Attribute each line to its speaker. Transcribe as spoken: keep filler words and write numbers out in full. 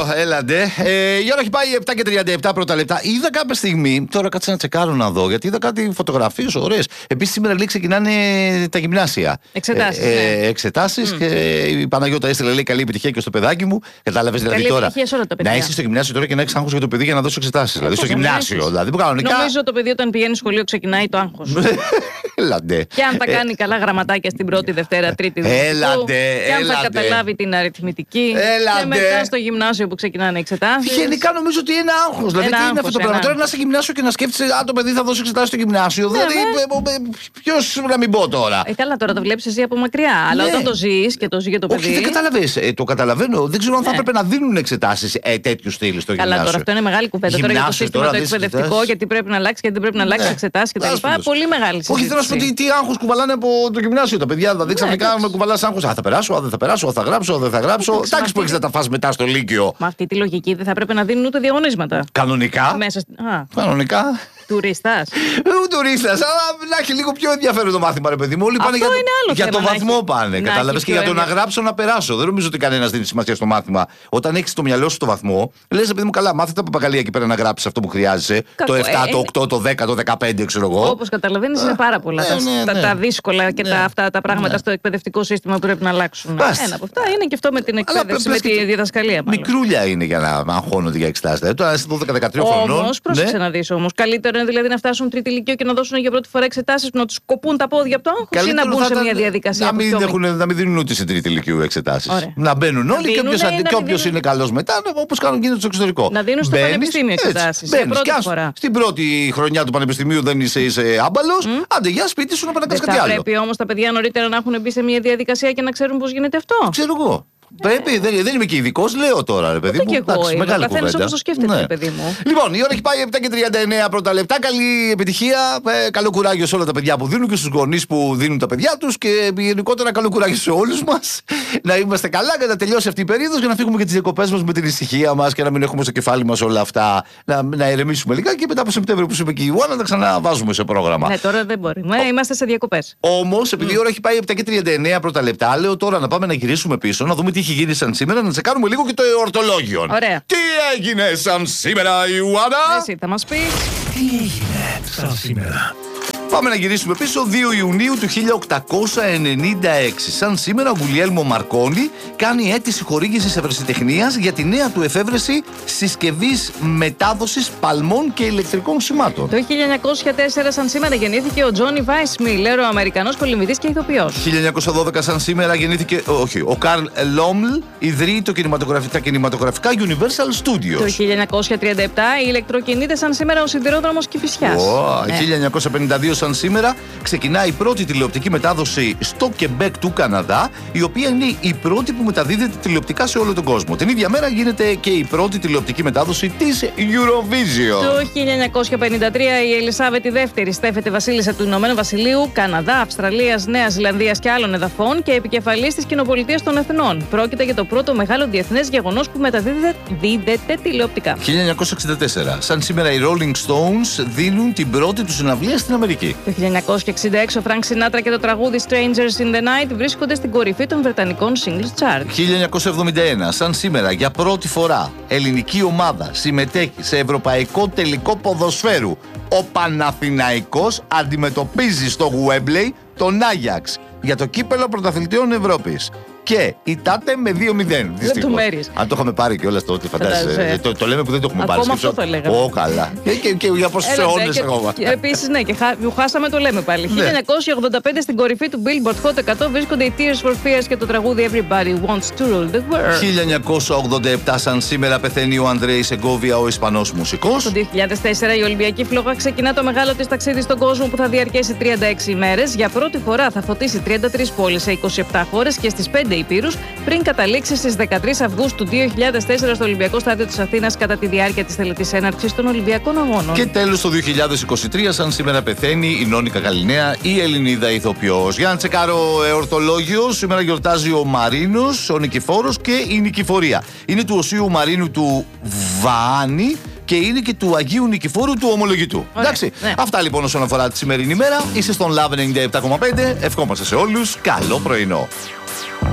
Speaker 1: έλαντε. Ε, η ώρα έχει πάει επτά και τριάντα επτά πρώτα λεπτά. Είδα κάποια στιγμή, τώρα κάτσε να τσεκάρω να δω, γιατί είδα κάτι φωτογραφίες ωραίες. Επίσης σήμερα λέει ξεκινάνε τα γυμνάσια.
Speaker 2: Εξετάσεις.
Speaker 1: Ε,
Speaker 2: ναι.
Speaker 1: ε, εξετάσεις mm. και η Παναγιώτα έστειλε λέει καλή επιτυχία και στο παιδάκι μου. Κατάλαβες δηλαδή
Speaker 2: καλή
Speaker 1: τώρα.
Speaker 2: Να
Speaker 1: είσαι στο γυμνάσιο τώρα και να έχεις άγχος για το παιδί για να δώσει εξετάσεις. Δηλαδή στο γυμνάσιο. Δηλαδή, που κανονικά...
Speaker 2: Νομίζω το παιδί όταν πηγαίνει σχολείο ξεκινάει το άγχος.
Speaker 1: Έλαντε.
Speaker 2: Και αν θα κάνει ε... καλά γραμματάκια στην πρώτη, Δευτέρα, Τρίτη,
Speaker 1: Έλαντε.
Speaker 2: Και αν θα καταλάβει την αριθμητική.
Speaker 1: Έλαντε.
Speaker 2: Και μετά στο γυμνάσιο που ξεκινάνε εξετάσεις.
Speaker 1: Γενικά νομίζω ότι είναι άγχος. Δηλαδή τι είναι αυτό το πράγμα. Τώρα να είσαι γυμνάσιο και να σκέφτεσαι, αν το παιδί θα δώσει εξετάσεις στο γυμνάσιο. Δηλαδή ποιος να μην πω τώρα.
Speaker 2: Ε, καλά, τώρα το βλέπεις εσύ από μακριά. Αλλά όταν το ζεις και το ζει για το παιδί.
Speaker 1: Όχι, δεν καταλαβαίνεις. Το καταλαβαίνω. Δεν ξέρω αν θα έπρεπε να δίνουν εξετάσεις τέτοιου στυλ στο γυμνάσιο.
Speaker 2: Καλά, τώρα αυτό είναι μεγάλη κουβέντα. Τώρα για το σύστημα το εκπαιδευτικό, γιατί πρέπει να αλλάξει, γιατί πρέπει να αλλάξει εξετάσεις κτλ. Πολύ μεγάλη συζήτηση.
Speaker 1: Όχι, θέλω να σου πω τι άγχος κουβαλάνε από το γυμνάσιο τα παιδιά. Δηλαδή ξαφνικά με κουβαλάς άγχος. Α, θα περάσω, δεν θα περάσω, θα γράψω, δεν θα γράψω. Εντάξει που έχεις να τα φας μετά στο Λύκειο.
Speaker 2: Με αυτή τη λογική δεν θα πρέπει να δίνουν ούτε διαγωνίσματα.
Speaker 1: Κανονικά.
Speaker 2: Μέσα...
Speaker 1: Κανονικά.
Speaker 2: Τουρίστας.
Speaker 1: Τουρίστας, αλλά να έχει λίγο πιο ενδιαφέρον το μάθημα, ρε παιδί μου. Όλοι πάνε για, για το βαθμό πάνε. Κατάλαβες και για το να γράψω να περάσω. Δεν νομίζω ότι κανένας δίνει σημασία στο μάθημα. Όταν έχεις στο μυαλό σου το βαθμό, λες, παιδί μου, καλά, μάθε τα παπαγαλία εκεί πέρα να γράψεις αυτό που χρειάζεσαι. Το επτά, το οκτώ, το δέκα, το δεκαπέντε, ξέρω εγώ.
Speaker 2: Όπως καταλαβαίνεις, είναι πάρα πολλά τα δύσκολα και αυτά τα πράγματα στο εκπαιδευτικό σύστημα που πρέπει να αλλάξουν. Ένα από αυτά είναι και αυτό με την εκπαίδευση, με τη διδασκαλία.
Speaker 1: Μικρούλια είναι για να αγχώνονται για εξετάσεις. Τώρα είσαι δώδεκα δεκατρία χρονών.
Speaker 2: Όμως, πρόσεξε να δεις όμως. Καλύτερο είναι δηλαδή να φτάσουν τρίτη ηλικία και να δώσουν για πρώτη φορά εξετάσεις που να τους κοπούν τα πόδια από το άγχος ή να μπουν σε μια διαδικασία.
Speaker 1: Να μην, έχουν, να μην δίνουν ούτε σε τρίτη ηλικίου εξετάσεις. Να μπαίνουν όλοι και όποιος είναι καλός μετά, όπως κάνουν γίνεται στο εξωτερικό.
Speaker 2: Να δίνουν στο πανεπιστήμιο εξετάσεις.
Speaker 1: Στην πρώτη χρονιά του πανεπιστημίου δεν είσαι άμπαλος, άντε για σπίτι σου να πάνε κάτι άλλο.
Speaker 2: Θα πρέπει όμως τα παιδιά νωρίτερα να έχουν μπει σε μια διαδικασία και να ξέρουν πώς γίνεται αυτό.
Speaker 1: Ξέρω εγώ. Πρέπει, δεν, δεν είμαι και ειδικός, λέω τώρα, ρε παιδί μου.
Speaker 2: Και εγώ είμαι. Ο καθένας όπως το σκέφτεται, ναι. παιδί μου.
Speaker 1: Λοιπόν, η ώρα έχει πάει επτά και τριάντα εννέα πρώτα λεπτά. Καλή επιτυχία. Ε, καλό κουράγιο σε όλα τα παιδιά που δίνουν και στους γονείς που δίνουν τα παιδιά τους. Και γενικότερα καλό κουράγιο σε όλους μας. Να είμαστε καλά και να τελειώσει αυτή η περίοδος για να φύγουμε και τις διακοπές μας με την ησυχία μας και να μην έχουμε στο κεφάλι μας όλα αυτά. Να, να ηρεμήσουμε λιγάκι και μετά από Σεπτέμβριο που σου είπε και η Ιωάννα να τα ξαναβάζουμε σε πρόγραμμα.
Speaker 2: Ναι, τώρα δεν μπορεί. Ο... Είμαστε σε διακοπές.
Speaker 1: Όμως, επειδή η ώρα έχει πάει επτά και τριάντα εννέα πρώτα λεπτά, λέω τώρα να πάμε να γυρίσουμε πίσω, να δούμε τι έχει γίνει σαν σήμερα, να τσεκάρουμε λίγο και το εορτολόγιο.
Speaker 2: Ωραία.
Speaker 1: Τι έγινε σαν σήμερα, Ιωάννα?
Speaker 2: Εσύ θα μας πεις.
Speaker 3: Τι έγινε σαν σήμερα?
Speaker 1: Πάμε να γυρίσουμε πίσω δύο Ιουνίου του χίλια οκτακόσια ενενήντα έξι. Σαν σήμερα, ο Γκουλιέλμο Μαρκόνι κάνει αίτηση χορήγησης ευρεσιτεχνίας για τη νέα του εφεύρεση συσκευής μετάδοσης παλμών και ηλεκτρικών σημάτων.
Speaker 2: Το χίλια εννιακόσια τέσσερα, σαν σήμερα, γεννήθηκε ο Τζόνι Βάισμιλερ, ο Αμερικανός κολυμβητής και ηθοποιός.
Speaker 1: χίλια εννιακόσια δώδεκα, σαν σήμερα, γεννήθηκε όχι, ο Καρλ Λόμλ, ιδρύει το κινηματογραφικά, τα κινηματογραφικά Universal Studios.
Speaker 2: Το χίλια εννιακόσια τριάντα επτά, η ηλεκτροκινείται σαν σήμερα ο σιδηρόδρομος Κηφισιάς.
Speaker 1: Oh, ναι. χίλια εννιακόσια πενήντα δύο, σαν σήμερα, ξεκινάει η πρώτη τηλεοπτική μετάδοση στο Κεμπέκ του Καναδά, η οποία είναι η πρώτη που μεταδίδεται τηλεοπτικά σε όλο τον κόσμο. Την ίδια μέρα γίνεται και η πρώτη τηλεοπτική μετάδοση της Eurovision.
Speaker 2: Το χίλια εννιακόσια πενήντα τρία, η Ελισάβετ η δεύτερη στέφεται βασίλισσα του Ηνωμένου Βασιλείου, Καναδά, Αυστραλίας, Νέας Ζηλανδίας και άλλων εδαφών και επικεφαλής της Κοινοπολιτείας των Εθνών. Πρόκειται για το πρώτο μεγάλο διεθνές γεγονός που μεταδίδεται τηλεοπτικά.
Speaker 1: χίλια εννιακόσια εξήντα τέσσερα, σαν σήμερα, οι Rolling Stones δίνουν την πρώτη του συναυλία στην Αμερική.
Speaker 2: Το χίλια εννιακόσια εξήντα έξι, ο Φρανκ Σινάτρα και το τραγούδι Strangers in the Night βρίσκονται στην κορυφή των βρετανικών singles chart.
Speaker 1: χίλια εννιακόσια εβδομήντα ένα, σαν σήμερα, για πρώτη φορά ελληνική ομάδα συμμετέχει σε ευρωπαϊκό τελικό ποδοσφαίρου. Ο Παναθηναϊκός αντιμετωπίζει στο Γουέμπλεϊ τον Άγιαξ για το κύπελο πρωταθλητριών Ευρώπης. Και ητάτε με δύο μηδέν.
Speaker 2: Λεπτομέρειες.
Speaker 1: Αν το είχαμε πάρει κιόλας τότε, φαντάζεσαι. Το, το λέμε που δεν το έχουμε
Speaker 2: ακόμα
Speaker 1: πάρει.
Speaker 2: Αυτό θα λέγαμε.
Speaker 1: Ω, καλά. Και, και, και για πόσους αιώνες ακόμα.
Speaker 2: Επίσης, ναι, και χά, χάσαμε το λέμε πάλι. χίλια εννιακόσια ογδόντα πέντε, στην κορυφή του Billboard Hot εκατό βρίσκονται οι Tears for Fears και το τραγούδι Everybody Wants to Rule the World.
Speaker 1: χίλια εννιακόσια ογδόντα επτά, σαν σήμερα, πεθαίνει ο Ανδρέη Σεγκόβια, ο Ισπανός μουσικός.
Speaker 2: Το δύο χιλιάδες τέσσερα, η Ολυμπιακή Φλόγα ξεκινά το μεγάλο της ταξίδι στον κόσμο που θα διαρκέσει τριάντα έξι ημέρες. Για πρώτη φορά θα φωτίσει τριάντα τρεις πόλεις σε είκοσι επτά χώρες και στις πέντε ηπείρους, πριν καταλήξει στις δεκατρείς Αυγούστου δύο χιλιάδες τέσσερα στο Ολυμπιακό Στάδιο της Αθήνας κατά τη διάρκεια της τελετής έναρξης των Ολυμπιακών Αγώνων.
Speaker 1: Και τέλος το δύο χιλιάδες είκοσι τρία, σαν σήμερα, πεθαίνει η Νόνικα Γαλιναία, η Ελληνίδα ηθοποιός. Για να τσεκάρω εορτολόγιο, σήμερα γιορτάζει ο Μαρίνος, ο Νικηφόρος και η Νικηφορία. Είναι του Οσίου Μαρίνου του Βάνη και είναι και του Αγίου Νικηφόρου του Ομολογητού.
Speaker 2: Ωραία,
Speaker 1: εντάξει.
Speaker 2: ναι.
Speaker 1: Αυτά λοιπόν όσον αφορά τη σημερινή μέρα. Είστε στον Love ενενήντα επτά κόμμα πέντε. Ευχόμαστε σε όλους καλό πρωινό.